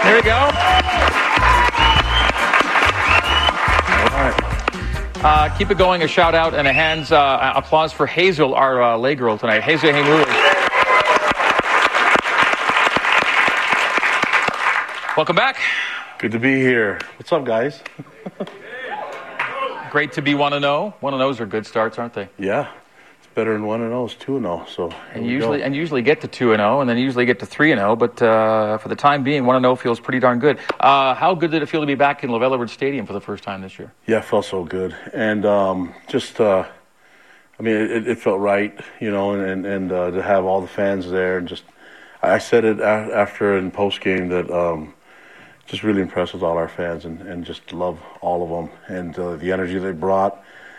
There you go. Keep it going. A shout out and a hands applause for Hazel, our lay girl tonight. Hazel Haymuru. Welcome back. Good to be here. What's up, guys? Great to be 1-0. 1-0s are good starts, aren't they? Yeah. It's better than 1-0 is 2-0. So usually get to 2-0 and then usually get to 3-0, but for the time being, 1-0 feels pretty darn good. How good did it feel to be back in LaVell Edwards Stadium for the first time this year? Yeah, it felt so good. And it felt right, and to have all the fans there. And I said it after in post game that just really impressed with all our fans and just love all of them and the energy they brought.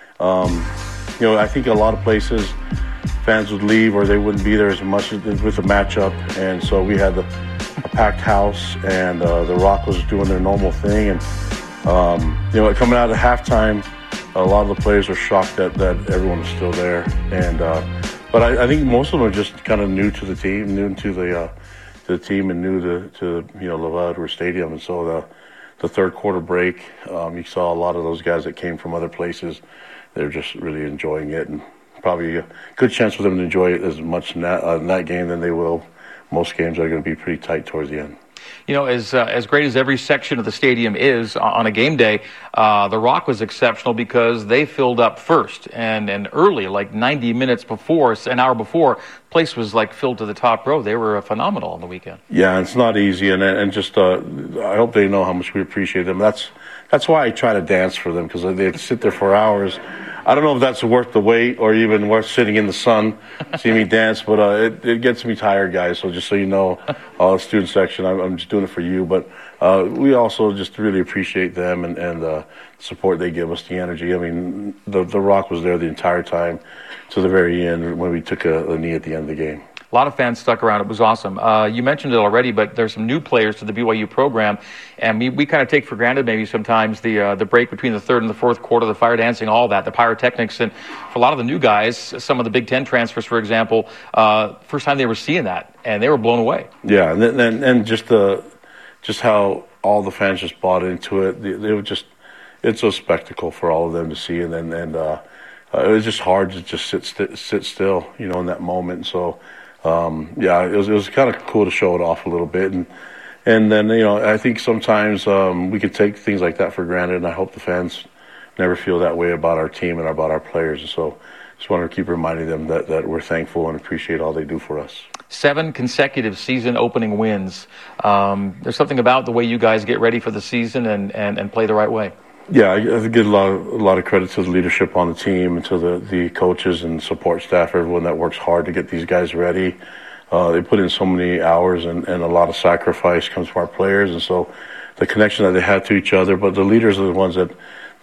I think a lot of places fans would leave or they wouldn't be there as much with the matchup, and so we had a packed house, and the Rock was doing their normal thing, and coming out of halftime, a lot of the players were shocked that everyone was still there, and but I think most of them are just kind of new to the team, new to the team, and new to LaVell Edwards Stadium, and so the third quarter break, you saw a lot of those guys that came from other places. They're just really enjoying it, and probably a good chance for them to enjoy it as much in that game than they will most games that are going to be pretty tight towards the end. As great as every section of the stadium is on a game day, the Rock was exceptional because they filled up first and early, like 90 minutes before, an hour before, place was like filled to the top row. They were phenomenal on the weekend. Yeah, it's not easy, and just I hope they know how much we appreciate them. That's why I try to dance for them, because they sit there for hours. I don't know if that's worth the wait or even worth sitting in the sun, see me dance, but it gets me tired, guys. So just so you know, the student section, I'm just doing it for you. But we also just really appreciate them and the support they give us, the energy. I mean, the Rock was there the entire time to the very end when we took a knee at the end of the game. A lot of fans stuck around. It was awesome. You mentioned it already, but there's some new players to the BYU program, and we kind of take for granted maybe sometimes the break between the third and the fourth quarter, the fire dancing, all that, the pyrotechnics, and for a lot of the new guys, some of the Big Ten transfers, for example, first time they were seeing that, and they were blown away. Yeah, and just how all the fans just bought into it. They were it's a spectacle for all of them to see, and it was just hard to just sit still, in that moment. So. It was kind of cool to show it off a little bit, and then I think sometimes we can take things like that for granted, and I hope the fans never feel that way about our team and about our players. And so, just wanted to keep reminding them that we're thankful and appreciate all they do for us. 7 consecutive season opening wins. There's something about the way you guys get ready for the season and play the right way. Yeah, I give a lot of credit to the leadership on the team and to the coaches and support staff, everyone that works hard to get these guys ready. They put in so many hours and a lot of sacrifice comes from our players, and so the connection that they have to each other. But the leaders are the ones that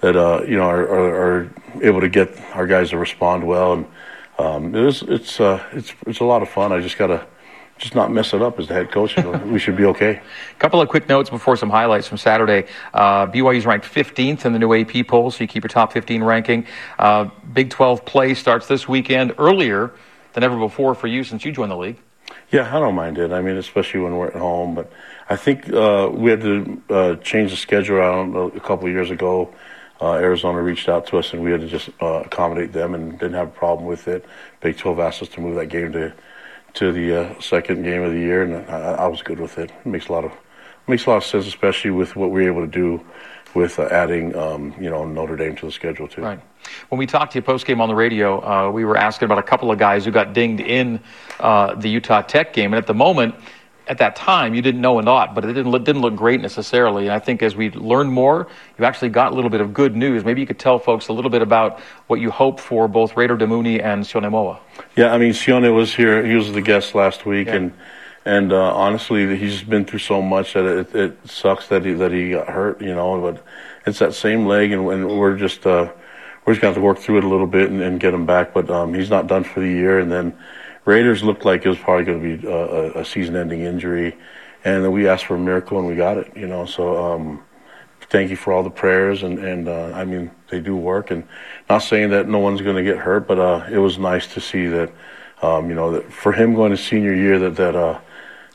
are able to get our guys to respond well, and it's a lot of fun. I just gotta not mess it up as the head coach, and we should be okay. A couple of quick notes before some highlights from Saturday. BYU's ranked 15th in the new AP poll, so you keep your top 15 ranking. Big 12 play starts this weekend, earlier than ever before for you since you joined the league. Yeah, I don't mind it. I mean, especially when we're at home. But I think we had to change the schedule around a couple of years ago. Arizona reached out to us, and we had to just accommodate them and didn't have a problem with it. Big 12 asked us to move that game to the second game of the year, and I was good with it. It makes a lot of sense, especially with what we were able to do with adding Notre Dame to the schedule too. Right. When we talked to you post game on the radio, we were asking about a couple of guys who got dinged in the Utah Tech game, and at the moment, at that time, you didn't know a lot, but it didn't look great necessarily. And I think as we learned more, you actually got a little bit of good news. Maybe you could tell folks a little bit about what you hope for both Raider Damuni and Sione Moa. Yeah, I mean, Sione was here. He was the guest last week, yeah. and honestly, he's been through so much that it sucks that he got hurt, but it's that same leg, and we're just going to have to work through it a little bit and get him back. But he's not done for the year, and then Raiders looked like it was probably going to be a season-ending injury, and then we asked for a miracle and we got it. So thank you for all the prayers, and I mean, they do work. And not saying that no one's going to get hurt, but it was nice to see that that for him going to senior year that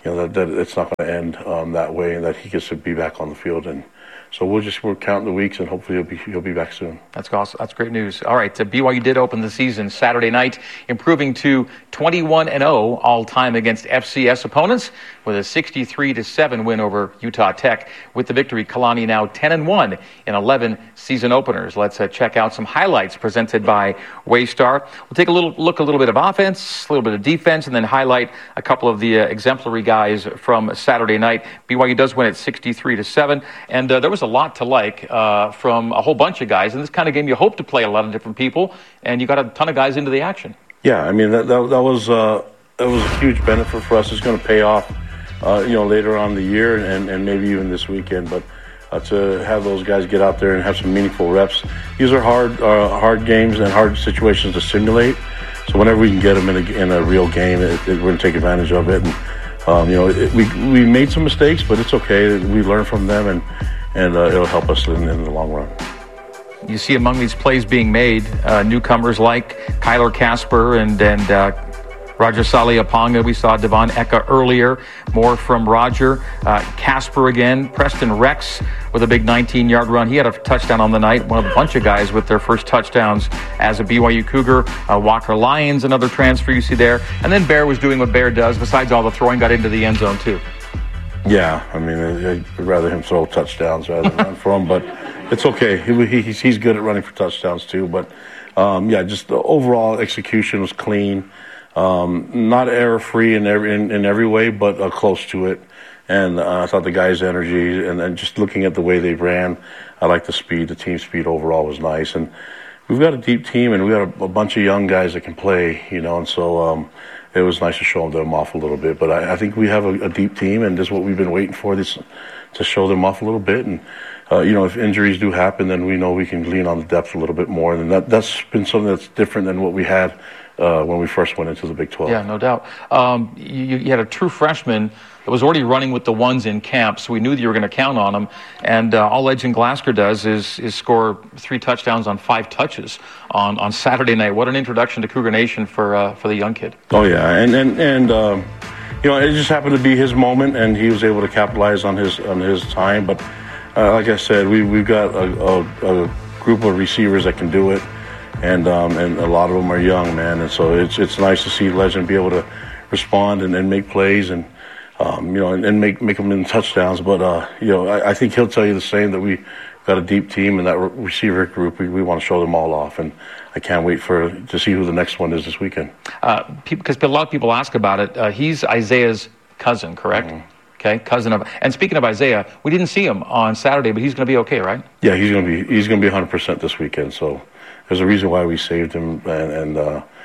that it's not going to end that way, and that he gets to be back on the field. And so we're counting the weeks, and hopefully he'll be back soon. That's awesome. That's great news. All right, BYU did open the season Saturday night, improving to 21-0 all time against FCS opponents with a 63-7 win over Utah Tech. With the victory, Kalani now 10-1 in 11 season openers. Let's check out some highlights presented by Waystar. We'll take a little bit of offense, a little bit of defense, and then highlight a couple of the exemplary guys from Saturday night. BYU does win at 63-7, and there was a lot to like from a whole bunch of guys, and this kind of game you hope to play a lot of different people, and you got a ton of guys into the action. Yeah, I mean that was a huge benefit for us. It's going to pay off, later on in the year and maybe even this weekend. But to have those guys get out there and have some meaningful reps, these are hard games and hard situations to simulate. So whenever we can get them in a real game, we're going to take advantage of it. And we made some mistakes, but it's okay. We learn from them, and it'll help us in the long run. You see among these plays being made, newcomers like Kyler Casper and Roger Saliaponga. We saw Devon Eka earlier. More from Roger. Casper again. Preston Rex with a big 19-yard run. He had a touchdown on the night. One of a bunch of guys with their first touchdowns as a BYU Cougar. Walker Lyons, another transfer you see there. And then Bear was doing what Bear does. Besides all the throwing, got into the end zone too. Yeah, I mean, I'd rather him throw touchdowns rather than run for them, but it's okay. He's good at running for touchdowns too. But just the overall execution was clean, not error-free in every way, but close to it. And I thought the guys' energy and just looking at the way they ran, I like the speed. The team speed overall was nice, and we've got a deep team, and we got a bunch of young guys that can play, and so. It was nice to show them off a little bit, but I think we have a deep team, and this is what we've been waiting for, this to show them off a little bit. And if injuries do happen, then we know we can lean on the depth a little bit more, and that's been something that's different than what we had when we first went into the Big 12. Yeah, no doubt. You had a true freshman that was already running with the ones in camp, so we knew that you were going to count on him. And all Legend Glasgow does is score 3 touchdowns on 5 touches on Saturday night. What an introduction to Cougar Nation for the young kid. Oh yeah, and it just happened to be his moment, and he was able to capitalize on his time. But like I said, we've got a group of receivers that can do it, and a lot of them are young, man. And so it's nice to see Legend be able to respond and make plays and make them in touchdowns. But I think he'll tell you the same, that we got a deep team, and that receiver group, we want to show them all off, and I can't wait to see who the next one is this weekend. Because a lot of people ask about it. He's Isaiah's cousin, correct? Mm-hmm. Okay, cousin of. And speaking of Isaiah, we didn't see him on Saturday, but he's going to be okay, right? Yeah, he's going to be 100% this weekend. So there's a reason why we saved him, and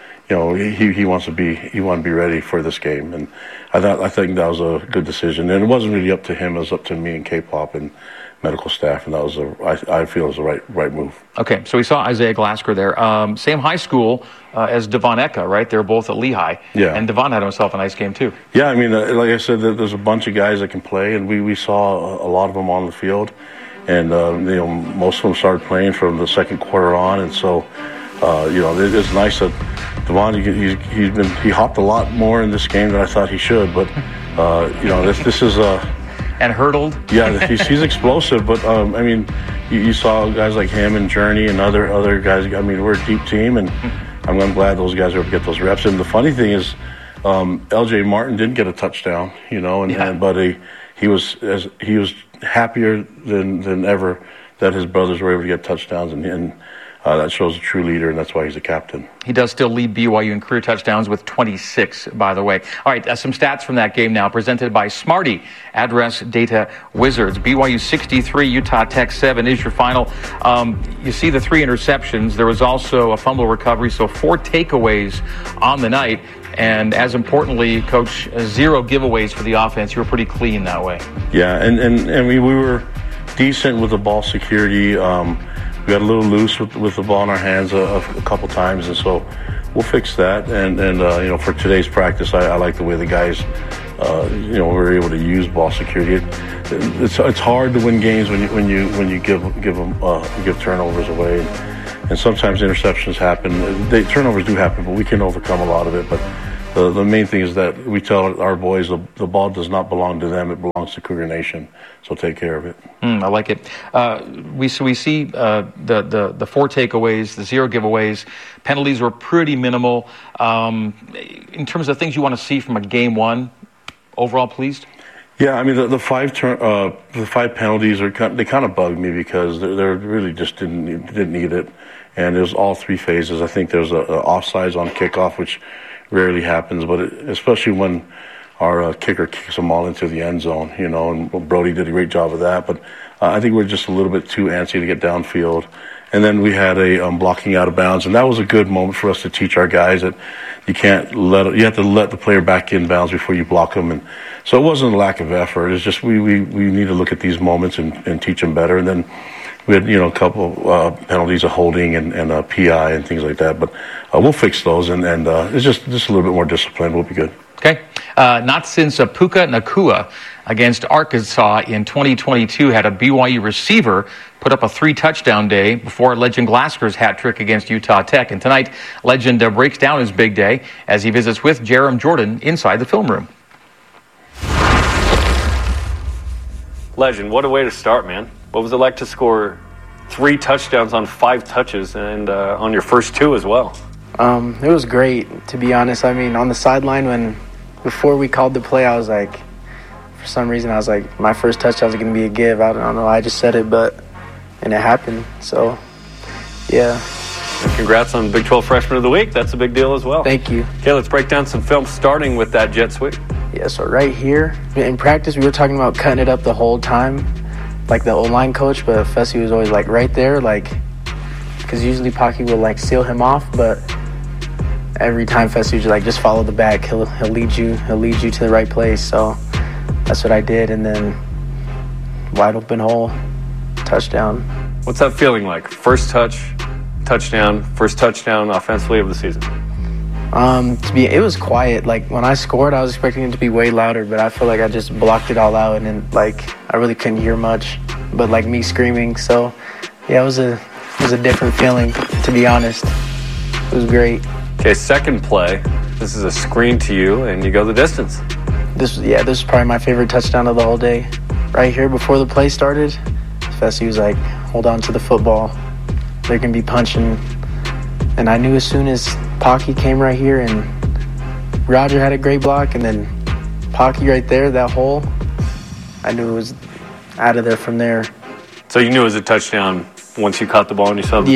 he wants to be ready for this game, and I think that was a good decision. And it wasn't really up to him; it was up to me and K-Pop and medical staff, and that was I feel was the right move. Okay, so we saw Isaiah Glasgow there, same high school as Devon Eka, right? They're both at Lehigh. Yeah, and Devon had himself a nice game too. Yeah, I mean, like I said, there's a bunch of guys that can play, and we saw a lot of them on the field, and most of them started playing from the second quarter on, and so it's nice that Devon he hopped a lot more in this game than I thought he should, but this is and hurdled. Yeah, he's explosive, but you saw guys like him and Journey and other guys. I mean, we're a deep team, and I'm glad those guys are able to get those reps. And the funny thing is, LJ Martin didn't get a touchdown, but he was happier than ever that his brothers were able to get touchdowns, and that shows a true leader, and that's why he's a captain. He does still lead BYU in career touchdowns with 26, by the way. All right, some stats from that game now, presented by Smarty, Address Data Wizards. BYU 63, Utah Tech 7 is your final. You see the 3 interceptions. There was also a fumble recovery, so 4 takeaways on the night. And as importantly, Coach, 0 giveaways for the offense. You were pretty clean that way. Yeah, and we were decent with the ball security. We got a little loose with the ball in our hands a couple times, and so we'll fix that. And for today's practice, I like the way the guys, were able to use ball security. It's hard to win games when you give turnovers away, and sometimes interceptions happen. Turnovers do happen, but we can overcome a lot of it. But the main thing is that we tell our boys the ball does not belong to them; it belongs to Cougar Nation. So take care of it. I like it. We see the 4 takeaways, the 0 giveaways. Penalties were pretty minimal. In terms of things you want to see from a game one, overall pleased? Yeah, I mean the 5 penalties they kind of bugged me because they really just didn't need it, and it was all 3 phases. I think there's a offsides on kickoff, which rarely happens, but especially when our kicker kicks them all into the end zone, and Brody did a great job of that. But I think we're just a little bit too antsy to get downfield. And then we had a blocking out of bounds, and that was a good moment for us to teach our guys that you have to let the player back in bounds before you block them. And so it wasn't a lack of effort. It's just we need to look at these moments and teach them better. And then we had a couple penalties of holding and a PI and things like that. But we'll fix those, and it's just a little bit more discipline. We'll be good. Okay. Not since Puka Nacua against Arkansas in 2022 had a BYU receiver put up a 3-touchdown day before Legend Glasper's hat trick against Utah Tech. And tonight, Legend breaks down his big day as he visits with Jarom Jordan inside the film room. Legend, what a way to start, man. What was it like to score 3 touchdowns on 5 touches and on your first 2 as well? It was great, to be honest. I mean, on the sideline before we called the play, I was like, for some reason, I was like, my first touchdown is going to be a give. I don't know. I just said it, and it happened. So, yeah. And congrats on Big 12 Freshman of the Week. That's a big deal as well. Thank you. Okay, let's break down some film, starting with that jet sweep. Yeah, so right here, in practice, we were talking about cutting it up the whole time, like the O-line coach, but Fessy was always, like, right there, like, because usually Pocky will, like, seal him off, but every time Fessy was like, just follow the back. He'll lead you to the right place. So that's what I did, and then wide open hole, touchdown. What's that feeling like? First touchdown offensively of the season. It was quiet. Like when I scored, I was expecting it to be way louder, but I feel like I just blocked it all out, and then like I really couldn't hear much, but like me screaming. So yeah, it was a different feeling, to be honest. It was great. Okay, second play. This is a screen to you, and you go the distance. This is probably my favorite touchdown of the whole day. Right here, before the play started, Fessy was like, hold on to the football. They're going to be punching. And I knew as soon as Pocky came right here, and Roger had a great block, and then Pocky right there, that hole, I knew it was out of there from there. So you knew it was a touchdown once you caught the ball and you saw the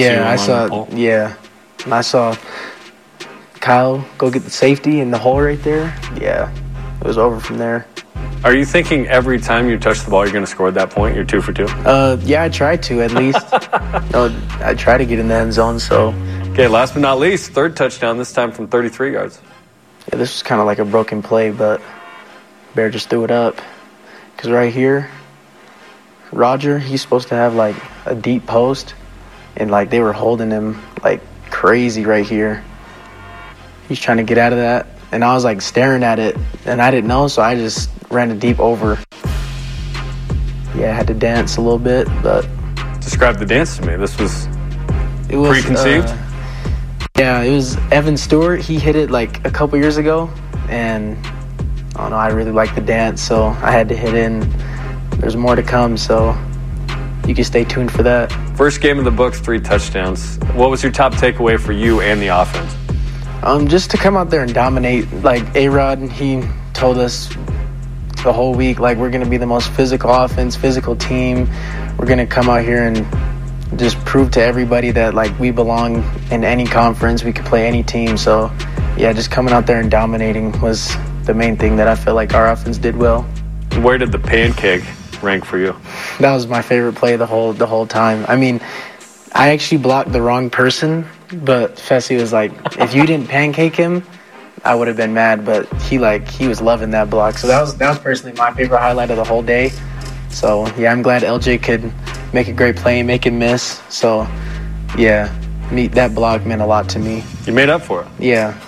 and I saw Kyle go get the safety in the hole right there. Yeah, it was over from there. Are you thinking every time you touch the ball you're going to score at that point? You're 2 for 2? Yeah, I tried to at least. I try to get in the end zone, so. Okay, last but not least, third touchdown, this time from 33 yards. Yeah, this was kind of like a broken play, but Bear just threw it up. Because right here, Roger, he's supposed to have like a deep post, and like they were holding him like crazy right here. He's trying to get out of that, and I was like staring at it, and I didn't know, so I just ran it deep over. Yeah, I had to dance a little bit, but... Describe the dance to me. This was preconceived? Yeah, it was Evan Stewart. He hit it like a couple years ago, and I don't know, I really liked the dance, so I had to hit it, and there's more to come, so you can stay tuned for that. First game of the books, 3 touchdowns. What was your top takeaway for you and the offense? Just to come out there and dominate. Like A-Rod, he told us the whole week, like, we're going to be the most physical offense, physical team. We're going to come out here and just prove to everybody that, like, we belong in any conference. We could play any team. So, yeah, just coming out there and dominating was the main thing that I feel like our offense did well. Where did the pancake rank for you? That was my favorite play the whole time. I mean, I actually blocked the wrong person, but Fessy was like, if you didn't pancake him, I would have been mad, but he was loving that block. So that was personally my favorite highlight of the whole day. So, yeah, I'm glad LJ could make a great play and make him miss. So, yeah, that block meant a lot to me. You made up for it. Yeah.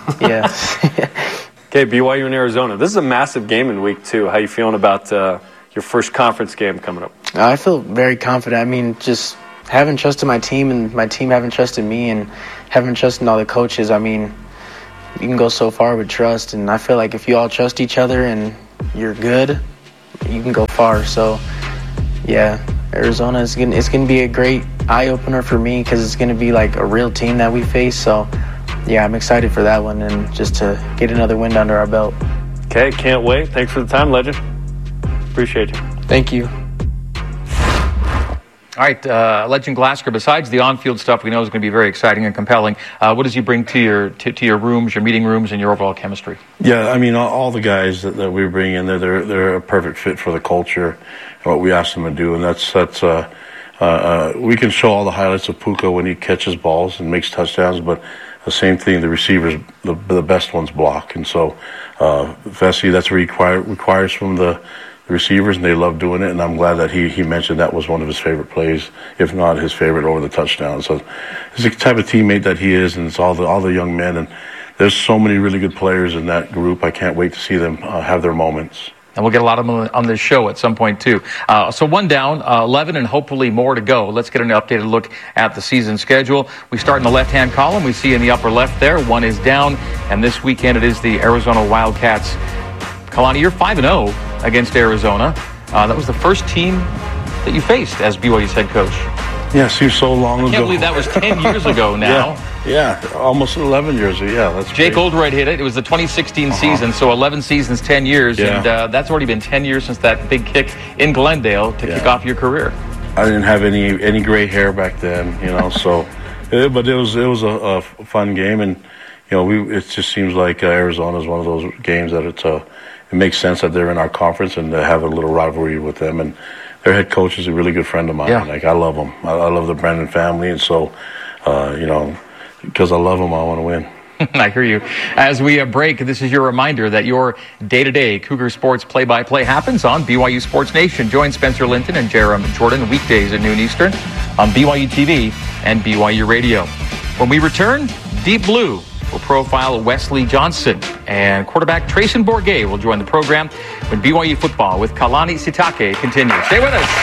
Okay, BYU in Arizona. This is a massive game in week 2. How you feeling about your first conference game coming up? I feel very confident. I mean, just having trust in my team, and my team having trust in me, and having trust in all the coaches. I mean, you can go so far with trust, and I feel like if you all trust each other and you're good, you can go far. So, yeah, Arizona it's gonna be a great eye-opener for me because it's gonna be like a real team that we face. So, yeah, I'm excited for that one and just to get another win under our belt. Okay, can't wait. Thanks for the time, Legend. Appreciate you. Thank you. All right, Legend Glasgow, besides the on-field stuff we know is going to be very exciting and compelling, what does he bring to your rooms, your meeting rooms, and your overall chemistry? Yeah, I mean, all the guys that we bring in there, they're a perfect fit for the culture and what we ask them to do. And that's we can show all the highlights of Puka when he catches balls and makes touchdowns, but the same thing, the receivers, the best ones block. And so, Vesey, that's what he requires from the receivers, and they love doing it, and I'm glad that he mentioned that was one of his favorite plays, if not his favorite over the touchdown. So it's the type of teammate that he is, and it's all the young men, and there's so many really good players in that group. I can't wait to see them have their moments. And we'll get a lot of them on this show at some point, too. So 1 down, 11, and hopefully more to go. Let's get an updated look at the season schedule. We start in the left-hand column. We see in the upper left there, 1 is down, and this weekend it is the Arizona Wildcats. Kalani, you're 5-0 against Arizona. That was the first team that you faced as BYU's head coach. Yeah, it seems so long ago. I can't believe that was 10 years ago now. Yeah, almost 11 years ago. Yeah, that's Jake great. Oldroyd hit it. It was the 2016 season, so 11 seasons, 10 years. Yeah. And that's already been 10 years since that big kick in Glendale to kick off your career. I didn't have any gray hair back then, so but it was a fun game, and it just seems like Arizona is one of those games that it makes sense that they're in our conference and to have a little rivalry with them. And their head coach is a really good friend of mine. Yeah. Like, I love him. I love the Brandon family, and so because I love them, I want to win. I hear you. As we break, this is your reminder that your day-to-day Cougar Sports play-by-play happens on BYU Sports Nation. Join Spencer Linton and Jeremy Jordan weekdays at noon Eastern on BYU TV and BYU Radio. When we return, Deep Blue will profile Wesley Johnson, and quarterback Trayson Bourget will join the program when BYU football with Kalani Sitake continues. Stay with us.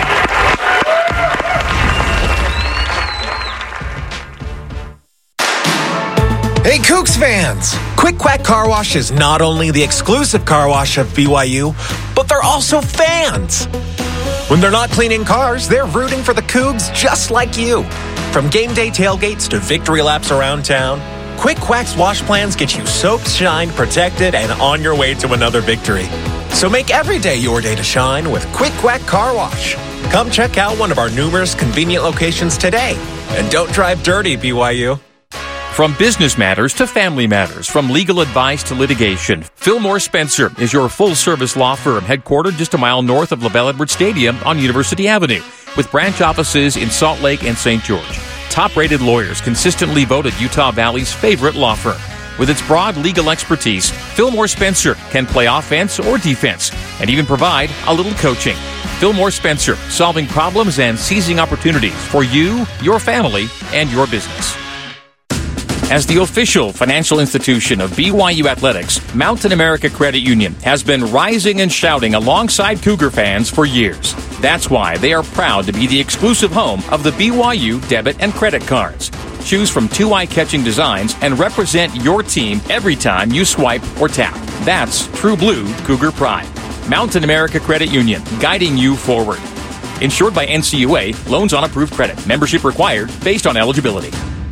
Hey, Cougs fans! Quick Quack Car Wash is not only the exclusive car wash of BYU, but they're also fans. When they're not cleaning cars, they're rooting for the Cougs just like you. From game day tailgates to victory laps around town, Quick Quack's wash plans get you soaked, shined, protected, and on your way to another victory. So make every day your day to shine with Quick Quack Car Wash. Come check out one of our numerous convenient locations today. And don't drive dirty, BYU. From business matters to family matters, from legal advice to litigation, Fillmore Spencer is your full-service law firm headquartered just a mile north of LaBelle Edwards Stadium on University Avenue, with branch offices in Salt Lake and St. George. Top-rated lawyers consistently voted Utah Valley's favorite law firm. With its broad legal expertise, Fillmore Spencer can play offense or defense and even provide a little coaching. Fillmore Spencer, solving problems and seizing opportunities for you, your family, and your business. As the official financial institution of BYU Athletics, Mountain America Credit Union has been rising and shouting alongside Cougar fans for years. That's why they are proud to be the exclusive home of the BYU debit and credit cards. Choose from 2 eye-catching designs and represent your team every time you swipe or tap. That's true blue Cougar pride. Mountain America Credit Union, guiding you forward. Insured by NCUA, loans on approved credit. Membership required based on eligibility.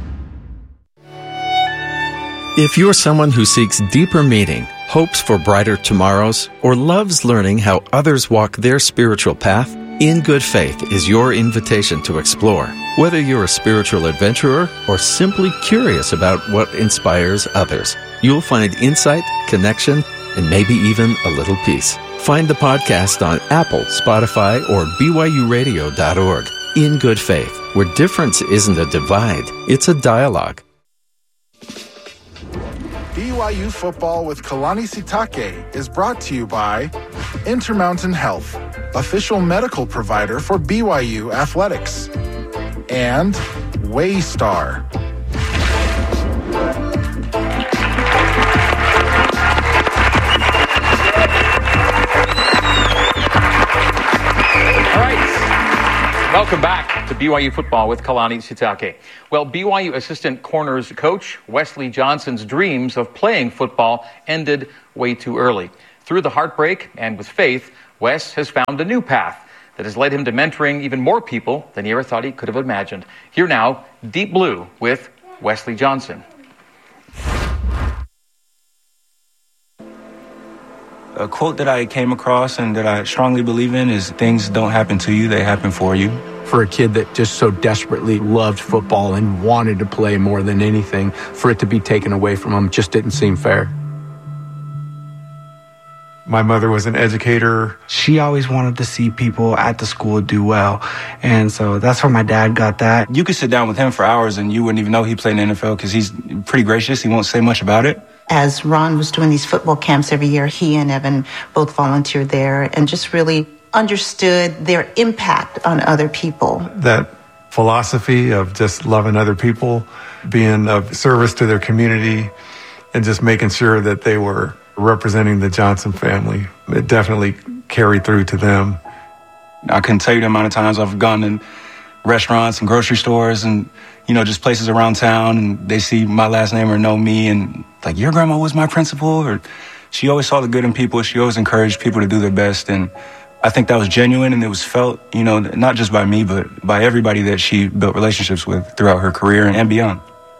If you're someone who seeks deeper meaning, hopes for brighter tomorrows, or loves learning how others walk their spiritual path, In Good Faith is your invitation to explore. Whether you're a spiritual adventurer or simply curious about what inspires others, you'll find insight, connection, and maybe even a little peace. Find the podcast on Apple, Spotify, or BYURadio.org. In Good Faith, where difference isn't a divide, it's a dialogue. BYU Football with Kalani Sitake is brought to you by Intermountain Health, official medical provider for BYU Athletics, and Waystar. All right. Welcome back. back to BYU football with Kalani Sitake. Well, BYU assistant corners coach Wesley Johnson's dreams of playing football ended way too early. Through the heartbreak and with faith, Wes has found a new path that has led him to mentoring even more people than he ever thought he could have imagined. Here now, Deep Blue with Wesley Johnson. A quote that I came across and that I strongly believe in is things don't happen to you, they happen for you. For a kid that just so desperately loved football and wanted to play more than anything, for it to be taken away from him just didn't seem fair. My mother was an educator. She always wanted to see people at the school do well. And so that's where my dad got that. You could sit down with him for hours and you wouldn't even know he played in the NFL because he's pretty gracious. He won't say much about it. As Ron was doing these football camps every year, he and Evan both volunteered there and just really understood their impact on other people. That philosophy of just loving other people, being of service to their community, and just making sure that they were representing the Johnson family. It definitely carried through to them. I couldn't tell you the amount of times I've gone in restaurants and grocery stores and, just places around town, and they see my last name or know me and like, your grandma was my principal, or she always saw the good in people. She always encouraged people to do their best. And I think that was genuine and it was felt, not just by me, but by everybody that she built relationships with throughout her career and beyond.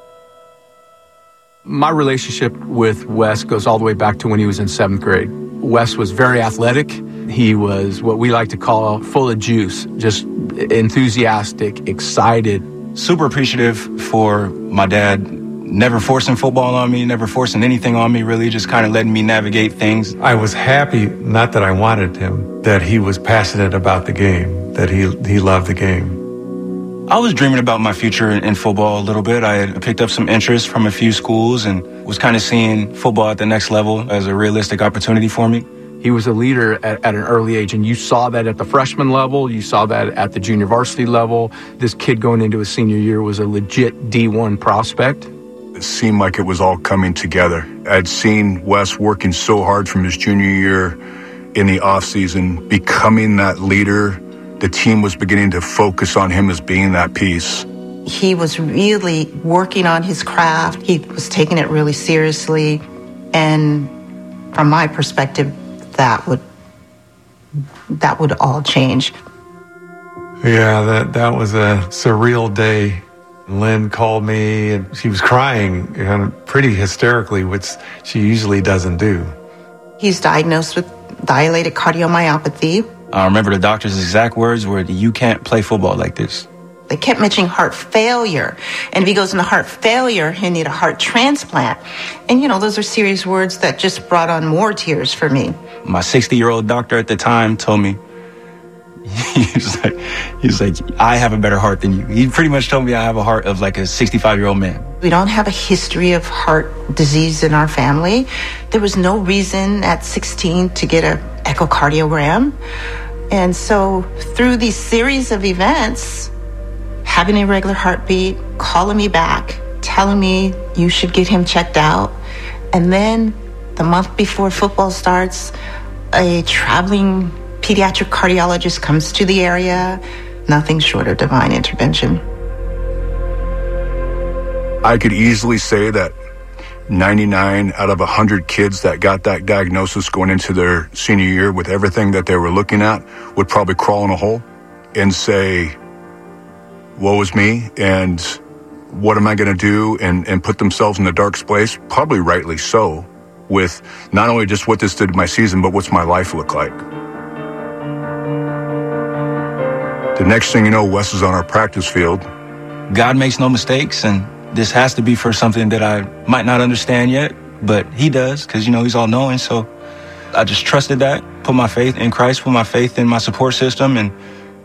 My relationship with Wes goes all the way back to when he was in 7th grade. Wes was very athletic. He was what we like to call full of juice, just enthusiastic, excited. Super appreciative for my dad never forcing football on me, never forcing anything on me, really, just kind of letting me navigate things. I was happy, not that I wanted him, that he was passionate about the game, that he loved the game. I was dreaming about my future in football a little bit. I had picked up some interest from a few schools and was kind of seeing football at the next level as a realistic opportunity for me. He was a leader at an early age, and you saw that at the freshman level. You saw that at the junior varsity level. This kid going into his senior year was a legit D1 prospect. It seemed like it was all coming together. I'd seen Wes working so hard from his junior year in the offseason, becoming that leader. The team was beginning to focus on him as being that piece. He was really working on his craft. He was taking it really seriously. And from my perspective, that would all change. Yeah, that was a surreal day. Lynn called me and she was crying pretty hysterically, which she usually doesn't do. He's diagnosed with dilated cardiomyopathy. I remember the doctor's exact words were, you can't play football like this. They kept mentioning heart failure. And if he goes into heart failure, he'll need a heart transplant. And, those are serious words that just brought on more tears for me. My 60-year-old doctor at the time told me, He's like, I have a better heart than you. He pretty much told me I have a heart of like a 65-year-old man. We don't have a history of heart disease in our family. There was no reason at 16 to get an echocardiogram. And so through these series of events, having a regular heartbeat, calling me back, telling me you should get him checked out. And then the month before football starts, a traveling pediatric cardiologist comes to the area. Nothing short of divine intervention. I could easily say that 99 out of 100 kids that got that diagnosis going into their senior year with everything that they were looking at would probably crawl in a hole and say, woe is me, and what am I going to do, and put themselves in the darkest place, probably rightly so, with not only just what this did to my season, but what's my life look like. The next thing you know, Wes is on our practice field. God makes no mistakes, and this has to be for something that I might not understand yet, but he does, because, he's all-knowing. So I just trusted that, put my faith in Christ, put my faith in my support system, and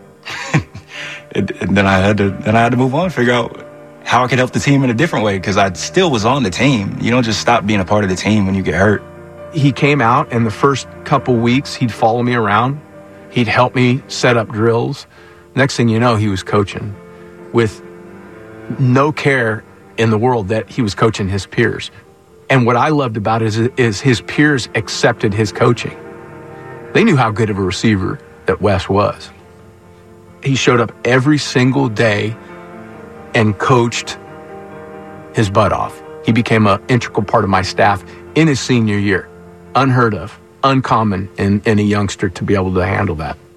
then I had to move on, figure out how I could help the team in a different way, because I still was on the team. You don't just stop being a part of the team when you get hurt. He came out, and the first couple weeks, he'd follow me around. He'd help me set up drills. Next thing you know, he was coaching with no care in the world that he was coaching his peers. And what I loved about it is his peers accepted his coaching. They knew how good of a receiver that Wes was. He showed up every single day and coached his butt off. He became an integral part of my staff in his senior year. Unheard of, uncommon in a youngster to be able to handle that.